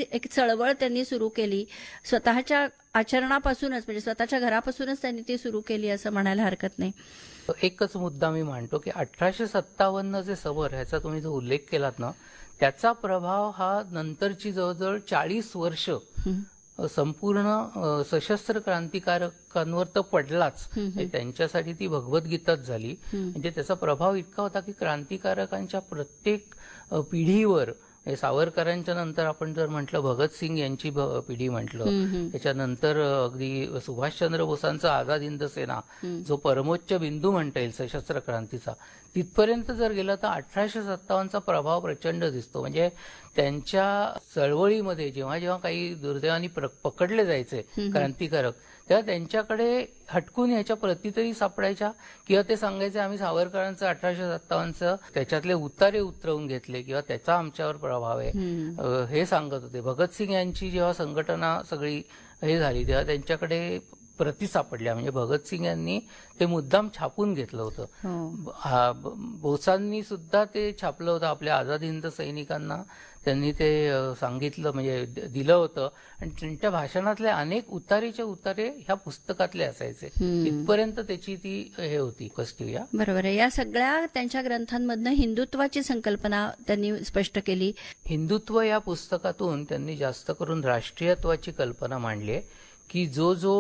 एक चळवळ त्यांनी सुरू केली. स्वतःच्या आचरणापासूनच म्हणजे स्वतःच्या घरापासूनच त्यांनी ती सुरू केली असं म्हणायला हरकत नाही. एकच मुद्दा मी मांडतो की 1857 जे समर ह्याचा तुम्ही जो उल्लेख केलात ना, त्याचा प्रभाव हा नंतरची जवळजवळ 40 वर्ष संपूर्ण सशस्त्र क्रांतिकारकांवर तर पडलाच. म्हणजे त्यांच्यासाठी ती भगवद्गीताच झाली. म्हणजे त्याचा प्रभाव इतका होता की क्रांतिकारकांच्या प्रत्येक पिढीवर, सावरकरांच्या नंतर आपण जर म्हटलं भगतसिंग यांची पिढी म्हटलं, त्याच्यानंतर अगदी सुभाषचंद्र बोसांचा आझाद हिंद सेना जो परमोच्च बिंदू म्हणता येईल सशस्त्र क्रांतीचा, तिथपर्यंत जर गेलं तर 1857चा प्रभाव प्रचंड दिसतो. म्हणजे त्यांच्या चळवळीमध्ये जेव्हा जेव्हा काही दुर्दैवाने पकडले जायचे क्रांतिकारक, तेव्हा त्यांच्याकडे हटकून ह्याच्या प्रती तरी सापडायच्या किंवा ते सांगायचे आम्ही सावरकरांचं 1857चं त्याच्यातले उतारे उतरवून घेतले किंवा त्याचा आमच्यावर प्रभाव आहे हे सांगत होते. भगतसिंग यांची जेव्हा संघटना सगळी हे झाली तेव्हा त्यांच्याकडे प्रती सापडल्या. म्हणजे भगतसिंग यांनी ते मुद्दाम छापून घेतलं होतं. बोसांनी सुद्धा ते छापलं होतं आपल्या आझाद हिंद सैनिकांना. त्यांनी ते सांगितलं म्हणजे दिलं होतं आणि त्यांच्या भाषणातले अनेक उतारेच्या उतारे ह्या पुस्तकातले असायचे. इथपर्यंत त्याची ती हे होती कस्टिया. बरोबर आहे. या सगळ्या त्यांच्या ग्रंथांमधनं हिंदुत्वाची संकल्पना त्यांनी स्पष्ट केली. हिंदुत्व या पुस्तकातून त्यांनी जास्त करून राष्ट्रीयत्वाची कल्पना मांडली आहे की जो जो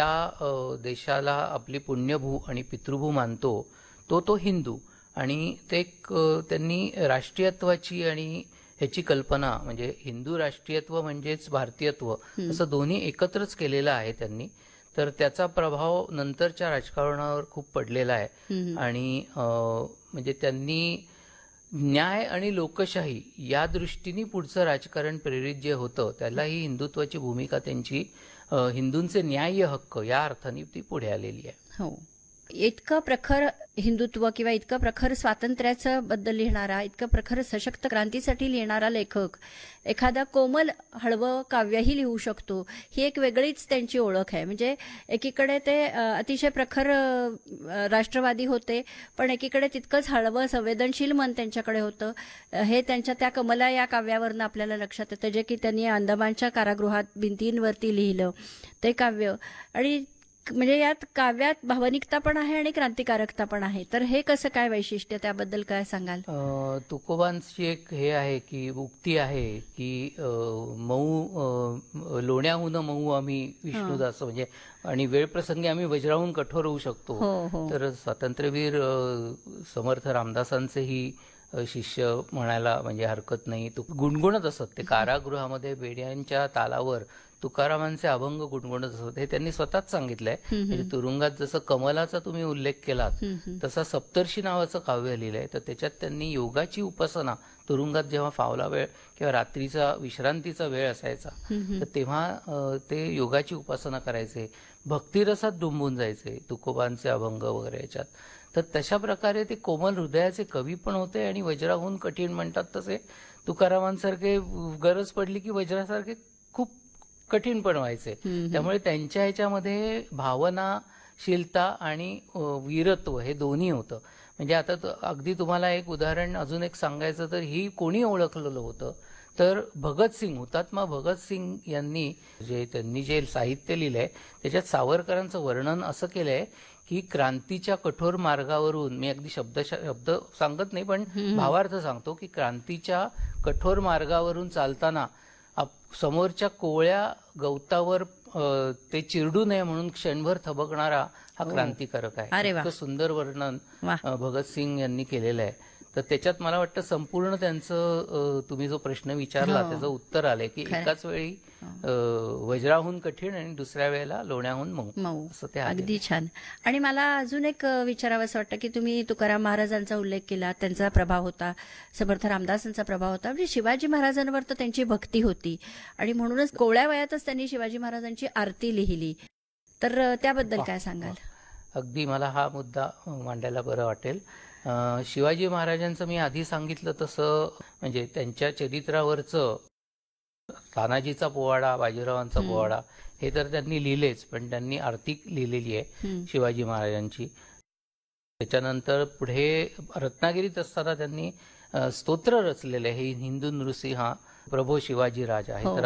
या देशाला आपली पुण्यभू आणि पितृभू मानतो तो हिंदू, आणि ते त्यांनी राष्ट्रीयत्वाची आणि ह्याची कल्पना म्हणजे हिंदू राष्ट्रीयत्व म्हणजेच भारतीयत्व असं दोन्ही एकत्रच केलेलं आहे त्यांनी. तर त्याचा प्रभाव नंतरच्या राजकारणावर खूप पडलेला आहे. आणि म्हणजे त्यांनी न्याय आणि लोकशाही या दृष्टीने पुढचं राजकारण प्रेरित जे होतं त्याला ही हिंदुत्वाची भूमिका त्यांची हिंदूंचे न्याय्य हक्क या अर्थाने ती पुढे आलेली आहे. हो, इतकं प्रखर हिंदुत्व किंवा इतकं प्रखर स्वातंत्र्याचं बद्दल लिहिणारा, इतकं प्रखर सशक्त क्रांतीसाठी लिहिणारा लेखक एखादा कोमल हळवं काव्यही लिहू शकतो, ही एक वेगळीच त्यांची ओळख आहे. म्हणजे एकीकडे ते अतिशय प्रखर राष्ट्रवादी होते, पण एकीकडे तितकंच हळवं संवेदनशील मन त्यांच्याकडे होतं. हे त्यांच्या त्या कमला या काव्यावरनं आपल्याला लक्षात येतं, जे की त्यांनी अंदमानच्या कारागृहात भिंतींवरती लिहिलं ते काव्य. आणि म्हणजे यात काव्यात भावनिकता पण आहे आणि क्रांतिकारकता पण आहे. तर हे कसं काय वैशिष्ट्य, त्याबद्दल काय सांगाल? तुकोबांची एक हे आहे की उक्ती आहे की मऊ लोण्याहून मऊ आम्ही विष्णुदास, म्हणजे आणि वेळ प्रसंगी आम्ही वज्राहून कठोर होऊ शकतो. तर स्वातंत्र्यवीर समर्थ रामदासांचेही शिष्य म्हणायला म्हणजे हरकत नाही. तो गुणगुणत असत, ते कारागृहामध्ये बेड्यांच्या तालावर तुकारामांचे अभंग गुणगुणत असत. हे त्यांनी स्वतःच सांगितलंय. म्हणजे तुरुंगात जसं कमलाचा तुम्ही उल्लेख केलात तसा सप्तर्षी नावाचं काव्य लिहिलंय. तर त्याच्यात त्यांनी योगाची उपासना तुरुंगात जेव्हा फावला वेळ किंवा रात्रीचा विश्रांतीचा वेळ असायचा तर तेव्हा ते योगाची उपासना करायचे, भक्तिरसात डुंबून जायचे तुकोबांचे अभंग वगैरे याच्यात. तर तशा प्रकारे ते कोमल हृदयाचे कवी पण होते आणि वज्राहून कठीण म्हणतात तसे तुकारामांसारखे गरज पडली की वज्रासारखे खूप कठीण पण व्हायचे. त्यामुळे त्यांच्या ह्याच्यामध्ये भावनाशीलता आणि वीरत्व हे दोन्ही होतं. म्हणजे आता अगदी तुम्हाला एक उदाहरण अजून एक सांगायचं तर ही कोणी ओळखलेलं होतं तर भगतसिंग, हुतात्मा भगतसिंग यांनी त्यांनी जे साहित्य लिहिलंय त्याच्यात सावरकरांचं वर्णन असं केलंय की क्रांतीच्या कठोर मार्गावरून, मी अगदी शब्द सांगत नाही पण भावार्थ सांगतो की क्रांतीच्या कठोर मार्गावरून चालताना समोरच्या कोवळ्या गवतावर ते चिरडू नये म्हणून क्षणभर थबकणारा हा क्रांतिकारक आहे. इतकं सुंदर वर्णन भगतसिंग यांनी केलेलं आहे. तर त्याच्यात मला वाटतं संपूर्ण त्यांचं तुम्ही जो प्रश्न विचारला त्याचं उत्तर आलंय की एकाच वेळी वज्राहून कठीण आणि दुसऱ्या वेळेला लोण्याहून मऊ असं ते. अगदी छान. आणि मला अजून एक विचारावं असं वाटतं की तुम्ही तुकाराम महाराजांचा उल्लेख केला, त्यांचा प्रभाव होता, समर्थ रामदासांचा प्रभाव होता. म्हणजे शिवाजी महाराजांवर तर त्यांची भक्ती होती आणि म्हणूनच कोवळ्या वयातच त्यांनी शिवाजी महाराजांची आरती लिहिली. तर त्याबद्दल काय सांगाल? अगदी मला हा मुद्दा मांडायला बरं वाटेल. शिवाजी महाराजांचं मी आधी सांगितलं तसं म्हणजे त्यांच्या चरित्रावरचं तानाजीचा पोवाडा, बाजीरावांचा पोवाडा हे तर त्यांनी लिहिलेच, पण त्यांनी आरती लिहिलेली आहे शिवाजी महाराजांची. त्याच्यानंतर पुढे रत्नागिरीत असताना त्यांनी स्तोत्र रचलेले हे हिंदू नृसिंहा प्रभो शिवाजी राजा हे तर